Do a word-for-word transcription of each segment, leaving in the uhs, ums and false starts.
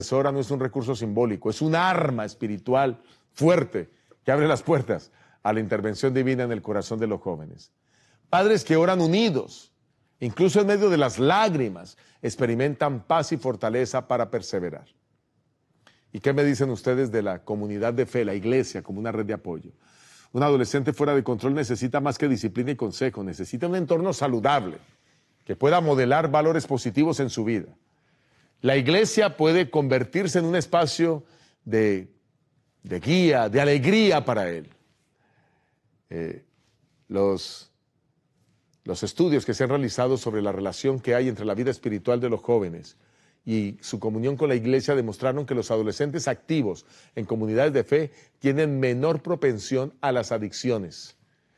Ahora no es un recurso simbólico, es un arma espiritual fuerte que abre las puertas a la intervención divina en el corazón de los jóvenes. Padres que oran unidos, incluso en medio de las lágrimas, experimentan paz y fortaleza para perseverar. ¿Y qué me dicen ustedes de la comunidad de fe, la iglesia, como una red de apoyo? Un adolescente fuera de control necesita más que disciplina y consejo, necesita un entorno saludable que pueda modelar valores positivos en su vida. La iglesia puede convertirse en un espacio de, de guía, de alegría para él. Eh, los, los estudios que se han realizado sobre la relación que hay entre la vida espiritual de los jóvenes y su comunión con la iglesia demostraron que los adolescentes activos en comunidades de fe tienen menor propensión a las adicciones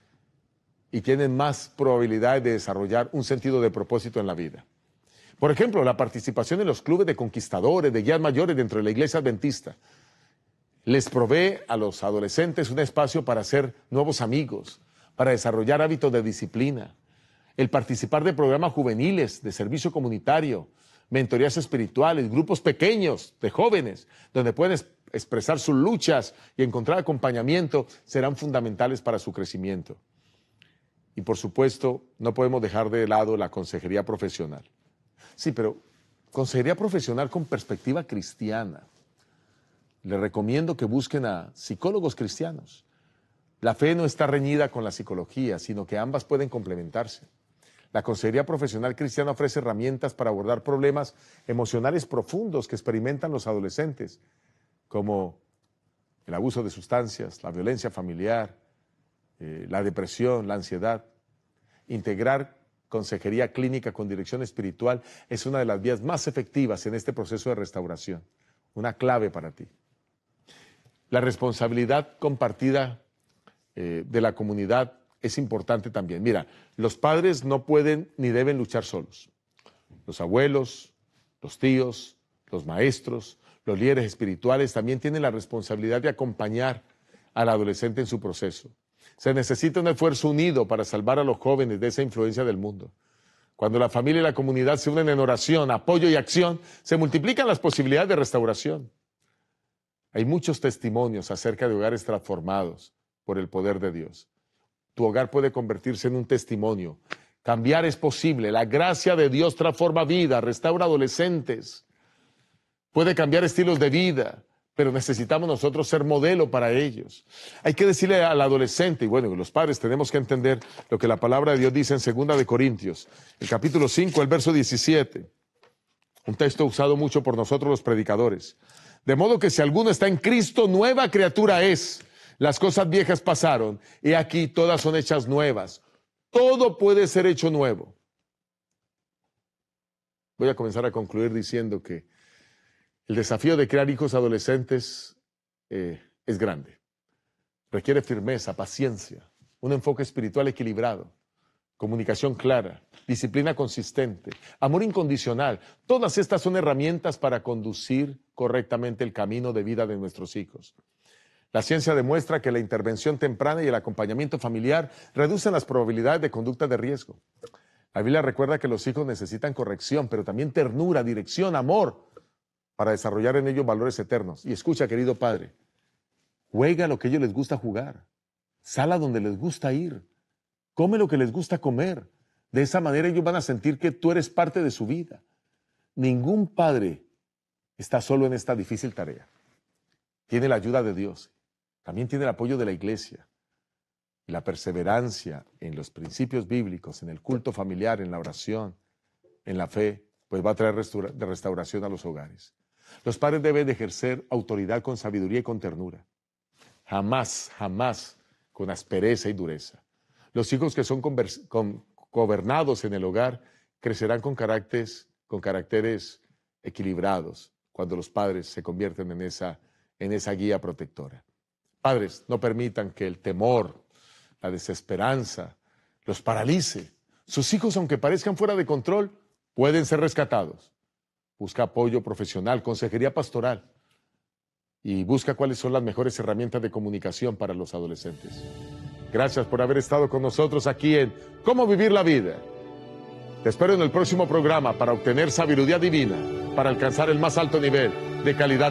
y tienen más probabilidad de desarrollar un sentido de propósito en la vida. Por ejemplo, la participación en los clubes de conquistadores, de guías mayores dentro de la iglesia adventista, les provee a los adolescentes un espacio para hacer nuevos amigos, para desarrollar hábitos de disciplina. El participar de programas juveniles, de servicio comunitario, mentorías espirituales, grupos pequeños de jóvenes, donde pueden expresar sus luchas y encontrar acompañamiento, serán fundamentales para su crecimiento. Y por supuesto, no podemos dejar de lado la consejería profesional. Sí, pero consejería profesional con perspectiva cristiana. Les recomiendo que busquen a psicólogos cristianos. La fe no está reñida con la psicología, sino que ambas pueden complementarse. La consejería profesional cristiana ofrece herramientas para abordar problemas emocionales profundos que experimentan los adolescentes, como el abuso de sustancias, la violencia familiar, eh, la depresión, la ansiedad. Integrar consejería clínica con dirección espiritual es una de las vías más efectivas en este proceso de restauración, una clave para ti. La responsabilidad compartida eh, de la comunidad es importante también. Mira, los padres no pueden ni deben luchar solos. Los abuelos, los tíos, los maestros, los líderes espirituales también tienen la responsabilidad de acompañar al adolescente en su proceso. Se necesita un esfuerzo unido para salvar a los jóvenes de esa influencia del mundo. Cuando la familia y la comunidad se unen en oración, apoyo y acción, se multiplican las posibilidades de restauración. Hay muchos testimonios acerca de hogares transformados por el poder de Dios. Tu hogar puede convertirse en un testimonio. Cambiar es posible. La gracia de Dios transforma vidas, restaura adolescentes. Puede cambiar estilos de vida, pero necesitamos nosotros ser modelo para ellos. Hay que decirle al adolescente, y bueno, los padres tenemos que entender lo que la palabra de Dios dice en segunda de Corintios, el capítulo cinco, el verso diecisiete. Un texto usado mucho por nosotros los predicadores. De modo que si alguno está en Cristo, nueva criatura es. Las cosas viejas pasaron, y aquí todas son hechas nuevas. Todo puede ser hecho nuevo. Voy a comenzar a concluir diciendo que el desafío de crear hijos adolescentes eh, es grande. Requiere firmeza, paciencia, un enfoque espiritual equilibrado, comunicación clara, disciplina consistente, amor incondicional. Todas estas son herramientas para conducir correctamente el camino de vida de nuestros hijos. La ciencia demuestra que la intervención temprana y el acompañamiento familiar reducen las probabilidades de conducta de riesgo. La Biblia recuerda que los hijos necesitan corrección, pero también ternura, dirección, amor, para desarrollar en ellos valores eternos. Y escucha, querido padre, juega lo que a ellos les gusta jugar, sal a donde les gusta ir, come lo que les gusta comer. De esa manera ellos van a sentir que tú eres parte de su vida. Ningún padre está solo en esta difícil tarea. Tiene la ayuda de Dios, también tiene el apoyo de la iglesia. La perseverancia en los principios bíblicos, en el culto familiar, en la oración, en la fe, pues va a traer restaura- de restauración a los hogares. Los padres deben de ejercer autoridad con sabiduría y con ternura. Jamás, jamás con aspereza y dureza. Los hijos que son convers- con- gobernados en el hogar crecerán con caracteres, con caracteres equilibrados cuando los padres se convierten en esa, en esa guía protectora. Padres, no permitan que el temor, la desesperanza los paralice. Sus hijos, aunque parezcan fuera de control, pueden ser rescatados. Busca apoyo profesional, consejería pastoral y busca cuáles son las mejores herramientas de comunicación para los adolescentes. Gracias por haber estado con nosotros aquí en Cómo Vivir la Vida. Te espero en el próximo programa para obtener sabiduría divina, para alcanzar el más alto nivel de calidad